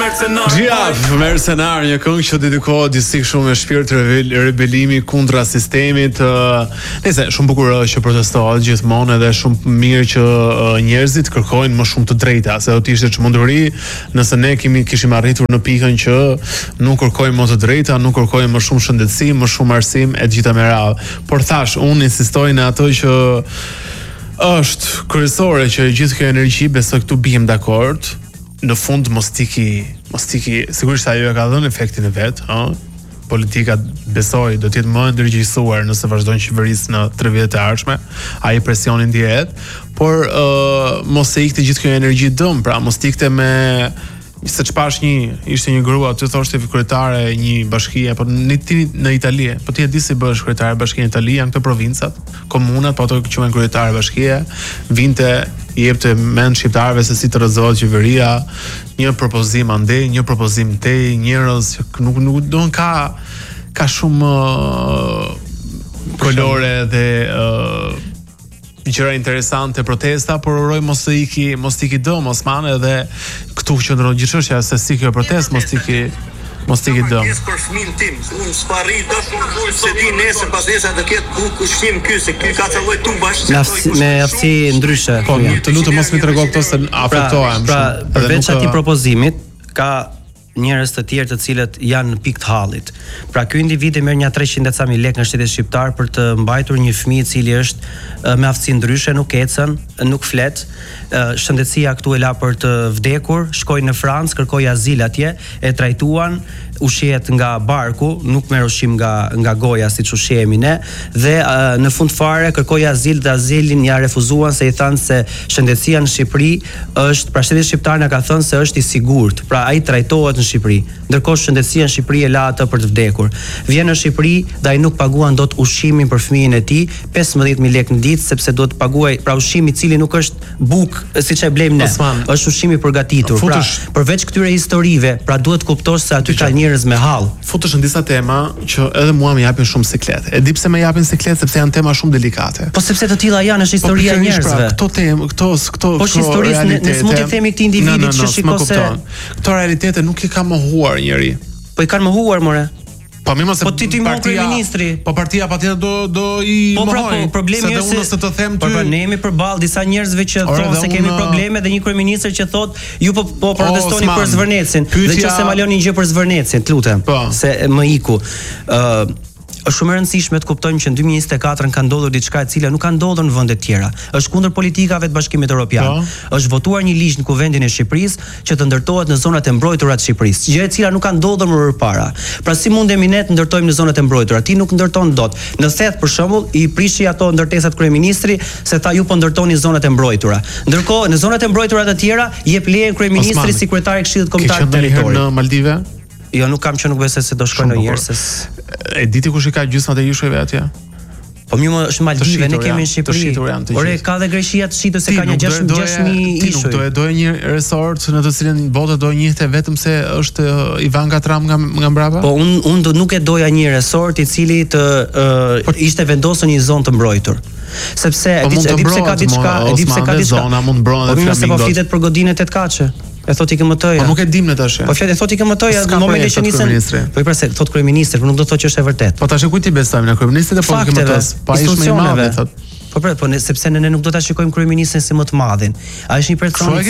Mercenar, një këngë që dedikohet disi shumë me shpirt rebelimi kundra sistemit. Nëse shumë bukur që protestohet gjithmonë edhe shumë mirë që njerëzit kërkojnë më shumë të drejta, se do të ishte çmenduri nëse ne kishim arritur në pikën që nuk kërkojmë më të drejta, nuk kërkojmë më shumë shëndetësi, më shumë arsim e të gjitha me radhë. Por thash, unë insistoj në ato që është kryesore që gjithë kjo energji, besoj këtu bijem dakord. Në fund mos tiki, sigurisht ajo e ka dhënë efektin e vet, politika besoj do të jetë më e ndërgjegjësuar nëse vazhdojnë qeverisë në 3 vjet e ardhshme, ai presioni ndihet, por mos e ikte gjithë kjo energji dëm, pra mos ikte me se çpash ishte një grua, ty thoshte kryetare një bashkie, po në Itali, po ti e di si bësh kryetare bashkie në Itali, janë këto provincat, komunat, po ato quhen kryetare bashkie, vinte i jepte mend shqiptarëve se si të rrezohet qeveria, një propozim andej, një propozim tej, njerëz që nuk don ka shumë kolore dhe gjëra interesante, protesta, por uroj mos të iki dëm Osman, edhe këtu qëndron gjithçështja se si kjo protestë mos të iki dëm. Për fëmin tim, unë s'parri do se di nesër pas nesër të ketë buk ushqim ky, se ky ka calloj tubash. Me aftësi ndryshe. Po, të lutem mos mi trego këto se afektohem. Pra, përveç atij propozimit, ka njerëz të tjerë të cilët janë në pikë të hallit. Pra ky individ merr një 300 lekë nga shteti shqiptar për të mbajtur një fëmijë i cili është me aftësi ndryshe, nuk ecën, nuk flet, shëndetësia këtu e la për të vdekur, shkoi në Francë, kërkoi azil atje, e trajtuan, ushqehet nga barku, nuk merr ushqim nga goja siç ushqehemi ne, dhe në fund fare kërkoi azil dhe azilin ja refuzuan se i thanë se shëndetësia në Shqipëri është, pra shteti shqiptar na ka thënë se është i sigurt, pra ai trajtohet në Shqipëri, ndërkohë shëndetësia në Shqipëri e la atë për të vdekur. Vjen në Shqipëri dhe ai nuk paguan dot ushqimin për fëmijën e tij, 15000 lekë në ditë, sepse duhet të paguaj pra ushqimi i cili nuk është buk siç e blejmë ne, është ushqim i përgatitur. Pra përveç këtyre historive, pra duhet kuptosh se aty ka njerëz me hall. Futesh në disa tema që edhe mua më japin shumë siklet. E di pse më japin siklet, sepse janë tema shumë delikate. Po sepse të tilla janë, është historia e njerëzve. Këto temë, këto po historisë ne s'mund të themi këtij individi që shikon se këto realitete nuk i ka mohuar njëri. Po i kanë mohuar more. Po më mos po ti mohon kryeministri. Po partia patjetër do i mohoj. Po problemi është se të them ty. Po ne jemi përballë disa njerëzve që thonë se kemi probleme dhe një kryeministër që thotë ju po protestoni për Zvërnecin. Dhe që se ma lëni gjë për Zvërnecin, të lutem. Se më iku. Është shumë e rëndësishme të kuptojmë që në 2024 ka ndodhur diçka e cila nuk ka ndodhur në vende të tjera. Është kundër politikave të Bashkimit Evropian. Është votuar një ligj në Kuvendin e Shqipërisë që të ndërtohet në zonat e mbrojtura të Shqipërisë, gjë e cila nuk ka ndodhur më përpara. Pra si mundemi ne të ndërtojmë në zonat e mbrojtura? Ti nuk ndërton dot. Në Thet për shembull i prishi ato ndërtesat kryeministri se tha ju po ndërtoni zonat e mbrojtura. Ndërkohë në zonat e mbrojtura të tjera jep lejen kryeministri si kryetari i Këshillit Kombëtar të Territorit. Në Maldive? Jo, nuk kam që nuk besoj se do shkoj ndonjëherë se e diti kush i ka gjysmat e jushëve atje? Po mirë, më është Maldive, ne kemi në Shqipëri. Ore, ka dhe Greqia të shitur se ka një 6000 ishuj. Ti nuk doje një resort në të cilin bota do njihte vetëm se është Ivanka Trump nga mbrapa? Po unë nuk e doja një resort i cili të ishte vendosur një zonë të mbrojtur. Sepse e di pse ka diçka, zona mund mbrohen edhe flamingot. Po flitet për godinë 8 kaçe. E thot i këmëtoja. Po nuk e dim në tash. Po flet e thot i këmëtoja në momentin që nisën. Po i pra se thot kryeministri, por nuk do të thotë që është e vërtetë. Po tash kujt i besojmë, në kryeministrin apo në këmëtos? Po ai është më i madh thot. Po sepse ne nuk do ta shikojmë kryeministrin si më të madhin. Ai është një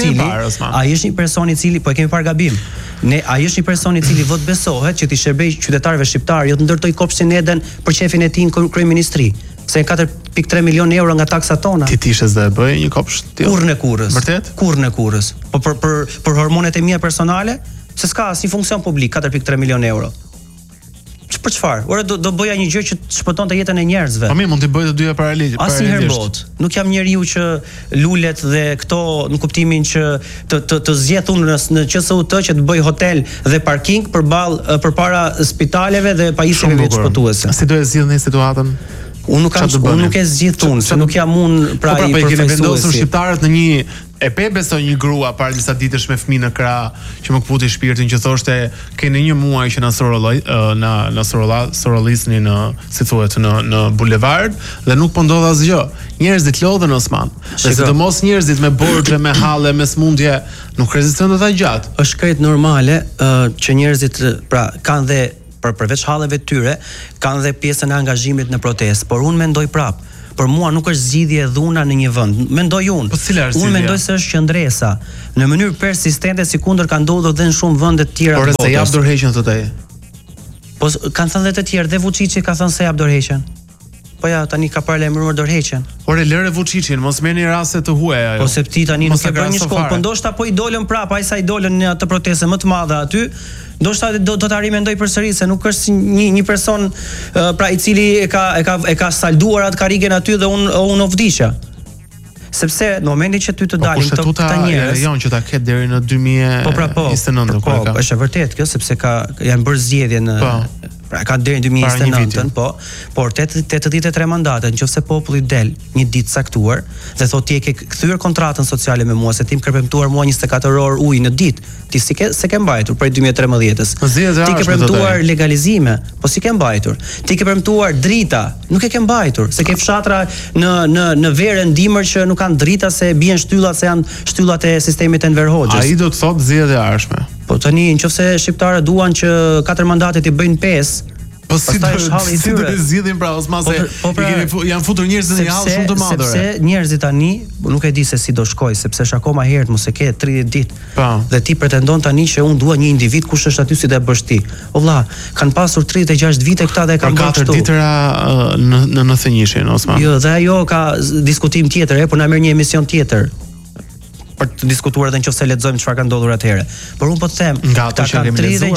person i cili, po e kemi parë gabim. Ai është një person i cili vot besohet që t'i shërbejë qytetarëve shqiptar, jo të ndërtoj kopshtin Eden për shefin e tij në kryeministri. Se 4.3 milion euro nga taksat tona. Ti tishes dhe e bëj një kopsht? Kurrë në kurrës. Vërtet? Kurrë në kurrës. Po për hormonet e mia personale, se s'ka asnjë funksion publik, 4.3 milion euro. Për çfarë? Ora do bëja një gjë që shpëtonte jetën e njerëzve. Po mirë, mund të bëj të dyja paralelisht. Asnjëherë bot. Nuk jam njeriu që lulet dhe këto në kuptimin që të zgjedh unë në QSUT që të bëj hotel dhe parking përpara spitaleve dhe pajisjeve shpëtuese. Si do e zgjidhni situatën? Unë nuk e zgjidh unë, se nuk jam unë pra i përfaqësuesi. Po pra, keni vendosur shqiptarët në E pe besoj një grua para disa ditësh me fëmijë në krah që më kputi shpirtin që thoshte keni një muaj që na sorollisni në si thuhet në bulevard dhe nuk po ndodh asgjë. Njerëzit lodhen Osman. Dhe sidomos njerëzit me borxhe, me halle, me smundje nuk rezistojnë dot gjatë. Është krejt normale që njerëzit pra kanë dhe përveç halleve të tyre kanë dhe pjesën e angazhimit në protestë, por unë mendoj prap për mua nuk është zgjidhje e dhuna në një vend. Mendoj unë. Po cila është? Unë mendoj se është qëndresa në mënyrë persistente, sikundër ka ndodhur edhe në shumë vende të tjera të botës. Por se jap dorëheqjen thotë ai. Po kanë thënë edhe të tjerë, dhe Vučići ka thënë se jap dorëheqjen. Po ja, tani ka paralajmëruar dorëheqjen. Ore lëre Vučićin, mos merrni raste të huaja ajo. Po se ti tani nuk e bën një shkollë, po ndoshta po i dolën prapë, ai sa i dolën në atë protestë më të madhe aty. Ndoshta do ta rimendoj përsëri se nuk është një person pra i cili e ka salduar atë karrigen aty dhe unë u vdisha. Sepse në momentin që ty të dalin këta njerëz, janë që ta ketë deri në 2029. Po, është e vërtetë kjo sepse janë bërë zgjedhje në pra ka deri në 2029, por 83 mandate, nëse populli del një ditë caktuar dhe thotë ti e ke kthyer kontratën sociale me mua se ti më ke premtuar mua 24 orë ujë në ditë, ti se ke mbajtur prej 2013-s. Ti ke premtuar legalizime, po si ke mbajtur. Ti ke premtuar drita, nuk e ke mbajtur, se ke fshatra në verë ndimër që nuk kanë drita se bien shtyllat se janë shtyllat e sistemit Enver Hoxhës. Ai do të thotë zgjedhje e ardhshme. Po tani nëse shqiptarët duan që 4 mandate të bëjnë 5, po si do të zgjidhin pra Osman se janë futur njerëz në një hall shumë të madh. Sepse njerëzit tani nuk e di se si do shkoj, sepse është akoma herët mos e ke 30 ditë. Dhe ti pretendon tani që unë dua një individ kush është aty si do e bësh ti. O vlla, kanë pasur 36 vite këta dhe kanë bërë kështu. 4 ditëra në 91-shin Osman. Jo, dhe ajo ka diskutim tjetër, po na merr një emision tjetër për të diskutuar edhe nëse lexojmë çfarë ka ndodhur atëherë. Por unë po të them, ata kanë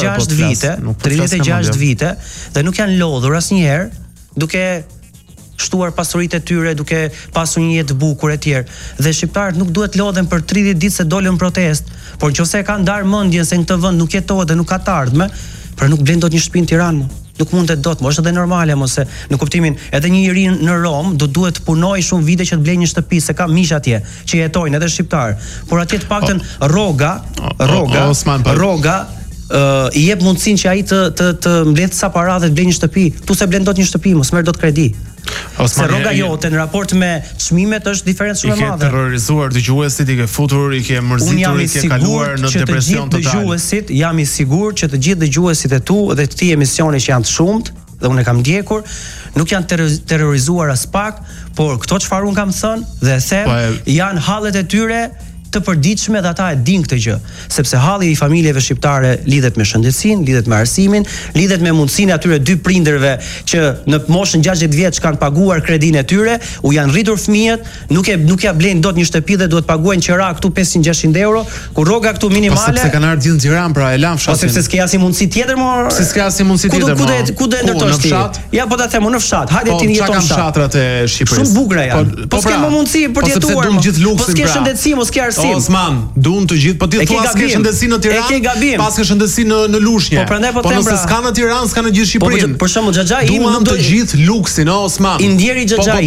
36 vite dhe nuk janë lodhur asnjëherë duke shtuar pasuritë e tyre, duke pasur një jetë të bukur e tjerë. Dhe shqiptarët nuk duhet lodhen për 30 ditë se dolën protestë, por nëse kanë ndarë mendjen se në këtë vend nuk jetohet dhe nuk ka të ardhme, pra nuk blen dot një shtëpi në Tiranë. Nuk mundet dot, mos është edhe normale mos se në kuptimin edhe një njerëz në Rom do duhet të punojë shumë vite që të blejë një shtëpi se ka miq atje që jetojnë edhe shqiptar. Por atje të paktën rroga i jep mundësinë që ai të mbledh sa para dhe të blejë një shtëpi. Tu se blen dot një shtëpi, mos merr dot kredi. Se rroga jote në raport me çmimet është diferencë shumë e madhe. I ke terrorizuar dëgjuesit, i ke futur, i ke mërzitur, i ke kaluar në depresion total. Jam i sigurt që të gjithë dëgjuesit e tu dhe të këtij emisioni që janë të shumt dhe unë e kam ndjekur, nuk janë terrorizuar as pak, por këto çfarë un kam thënë dhe them janë hallet e tyre të përditshme dhe ata e din këtë gjë, sepse halli i familjeve shqiptare lidhet me shëndetësinë, lidhet me arsimin, lidhet me mundësinë atyre dy prindërve që në moshën 60 vjeç kanë paguar kredinë e tyre, u janë rritur fëmijët, nuk ja blejnë dot një shtëpi dhe duhet paguajnë qira këtu 500-600 euro, ku rroga këtu minimale. Po sepse kanë ardhur në Tiranë, pra e lan fshatin. Po sepse s'ke asnjë mundësi tjetër më. Si s'ke asnjë mundësi tjetër. Ku do e ndërtosh ti? Ja po ta them në fshat. Hajde ti jeton në fshatrat e Shqipërisë. Shumë bukura janë. Po s'ke më mundësi për të jetuar. Po s'ke shëndetësi, mos ke arsim. Osman, duan të gjithë, po ti thua s'ke shëndetësi në Tiranë, pas ke shëndetësi në Lushnjë. Po nëse s'ka në Tiranë, s'ka në gjithë Shqipërinë. Për shembull Xhaxhai im nuk do të gjithë luksin, Osman. I ndjeri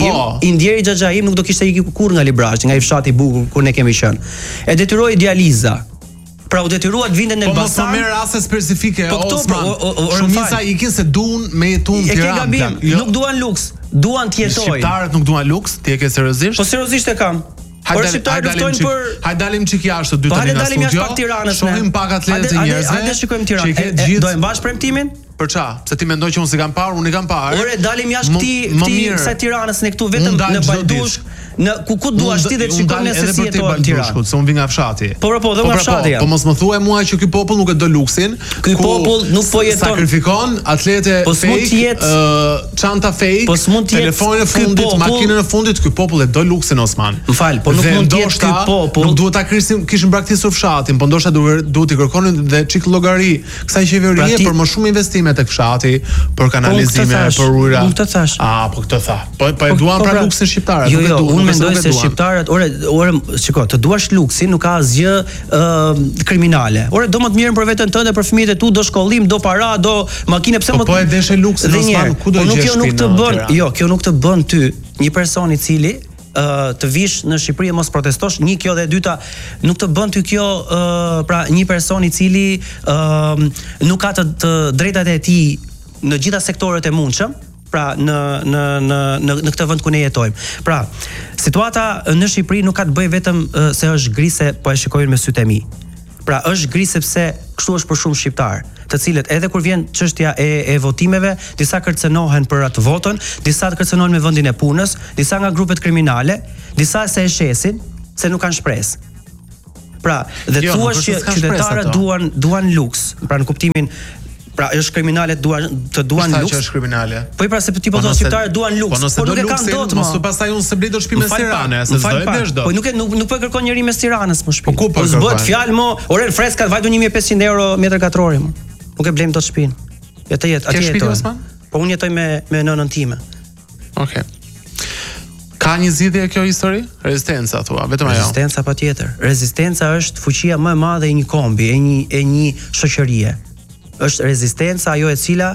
Xhaxhai im nuk do kishte ikë kurrë nga Librazhi, nga i fshati i bukur ku ne kemi qenë. E detyroi dializa. Pra u detyrua të vinte në Elbasan. Po mos merr raste specifike, Osman. Shumica ikin se duan me jetun në Tiranë. Nuk duan luks, duan të jetojnë. Shqiptarët nuk duan luks, ti e ke seriozisht? Po seriozisht e kam. Por shqiptarët luftojnë për. Hajde dalim çik jashtë dy tani në studio. Shohim pak atletë të njerëzve. Hajde shikojmë Tiranë. Do e mbash premtimin? Për ça? Se ti mendoj që unë s'e kam parë, unë e kam parë. Ore dalim jashtë këtij sa Tiranës ne këtu vetëm në Baldush, në ku duash ti dhe të shikojmë se si jeton në Tiranë. Se unë vi nga fshati. Po, dhe nga fshati. Po mos më thuaj mua që ky popull nuk e do luksin. Ky popull nuk po jeton. Sakrifikon atlete fake, çanta fake, telefonin e fundit, makinën e fundit, ky popull e do luksin Osman. M'fal, po nuk mund të jetë ky popull. Nuk duhet ta kishin braktisur fshatin, po ndoshta duhet i kërkonin dhe çik llogari kësaj qeverie për më shumë investime tek fshati, për kanalizime, për ujëra. Nuk të thash. Po këtë tha. Po e duan pra luksin shqiptarët. Jo, unë mendoj se shqiptarët, ore, shiko, të duash luksin nuk ka asgjë kriminale. Ore, do më të mirën për veten tënde, për fëmijët e tu, do shkollim, do para, do makinë, pse më. Po e deshe luksin Osman, ku do gjesh ti? Jo, kjo nuk të bën ty, një person i cili të vish në Shqipëri e mos protestosh, një kjo dhe e dyta, nuk të bën ty kjo pra një person I cili nuk ka të drejtat e tij në gjitha sektorët e mundshëm, pra në këtë vend ku ne jetojmë. Pra, situata në Shqipëri nuk ka të bëjë vetëm se është gri se po e shikojnë me sytë e mi. Pra, është gri sepse kështu është për shumë shqiptar, të cilët edhe kur vjen çështja e votimeve, disa kërcënohen për atë votën, disa të kërcënohen me vendin e punës, disa nga grupet kriminale, disa se e shesin se nuk kanë shpresë. Pra, dhe thua që qytetarët duan luks, pra në kuptimin pra është kriminale duan luks. Që është kriminale. Po pra se tipo do shqiptarët duan luks, po nuk e kanë dot. Mos pastaj unë se blej do shtëpi mes Tiranës, se s'do e blesh dot. Po nuk po kërkon njëri mes Tiranës më shtëpi. Po s'bëhet fjalë më, orën freska vajtu 1500 euro metër katror. Nuk e blejmë dot shtëpinë. Atje jetoj. Po unë jetoj me nënën time. Okej. Ka një zgjidhje kjo histori? Rezistenca thua, vetëm ajo. Rezistenca patjetër. Rezistenca është fuqia më e madhe e një kombi, e një shoqërie. Është rezistenca ajo e cila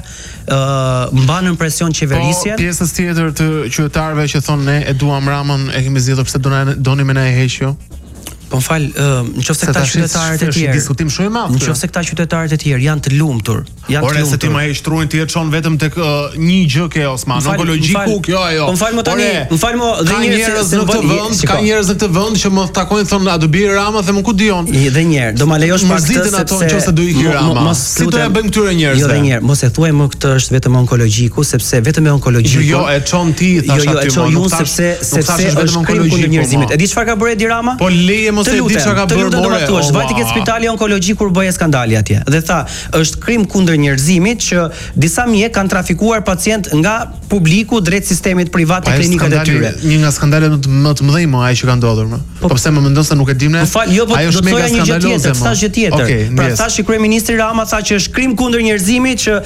mban në presion qeverisjen. Po pjesës tjetër të qytetarëve që thonë ne e duam Ramën, e kemi zgjedhur pse doni me na e heq jo? Po m'fal, nëse këta qytetarët e tjerë, diskutim shumë I madh. Nëse këta qytetarët e tjerë janë të lumtur, Ore se ti ma heq trurin ti e çon vetëm tek një gjë ke Osman, onkologjiku, kjo ajo. Po m'fal më tani, m'fal më dhe njerëz në këtë vend, ka njerëz në këtë vend që më takojnë thonë a do bie Rama dhe më ku dijon. Dhe një herë, do ma lejosh pak këtë sepse nëse do ikë Rama. Si do ja bëjmë këtyre njerëzve? Jo dhe një herë, mos e thuaj më këtë është vetëm onkologjiku, sepse vetëm me onkologjiku. Jo, e çon ti thash aty më. Jo, sepse është krim kundër njerëzimit. E di çfarë ka bërë Edi Rama? Po leje mos e di çfarë ka bërë more. Vajti ke spitali onkologjik kur bëje skandali atje. Dhe tha, është krim kundër njerëzimit që disa mjek kanë trafikuar pacient nga publiku drejt sistemit privat të klinikat e tyre. Një nga skandalet më të mëdhenj më ai që ka ndodhur më. Po pse më mendon se nuk e dim ne? Ajo është mega skandaloze. Thash gjë tjetër. Pra thash kryeministri Rama tha që është krim kundër njerëzimit që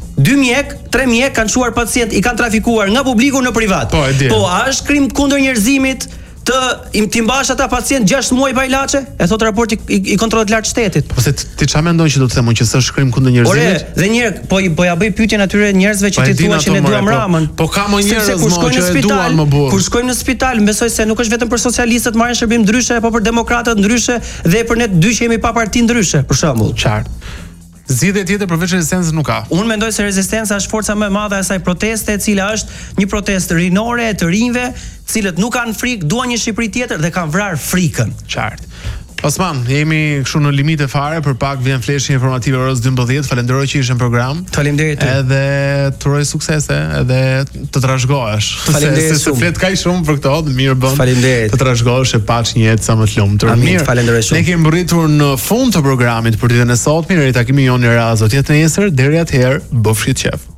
2 mjek, 3 mjek kanë çuar pacient, I kanë trafikuar nga publiku në privat. Po a është krim kundër njerëzimit ti mbash ata pacient 6 muaj pa ilaçe? E thot raporti I kontrollit lart shtetit. Po se ti çfarë mendon që do të them që s'është krim kundër njerëzimit? Ore, dhe një herë po ja bëj pyetjen atyre njerëzve që ti thua që ne duam Ramën. Po ka më njerëz që e duan më burr. Kur shkojmë në spital, besoj se nuk është vetëm për socialistët marrin shërbim ndryshe, po për demokratët ndryshe dhe për ne dy që jemi pa parti ndryshe, për shembull. Qartë. Zgjidhje tjetër përveç rezistencës nuk ka. Unë mendoj se rezistenca është forca më e madhe e asaj proteste, e cila është një protestë rinore e të rinjve, cilët nuk kanë frikë, duan një Shqipëri tjetër dhe kanë vrarë frikën. Qartë. Osman, jemi kështu në limite fare, për pak vjen fleshi informative orës 12. Falenderoj që ishe në program. Faleminderit. Edhe të uroj suksese, edhe të trashëgohesh. Faleminderit se flet kaq shumë për këto, mirë bën. Faleminderit. Të trashëgohesh e paç një jetë sa më të lumtur. Mirë, falenderoj shumë. Ne kemi mbërritur në fund të programit për ditën e sotme, takimi jonë në Razo tjetër nesër, deri atëherë, bëfshit qef.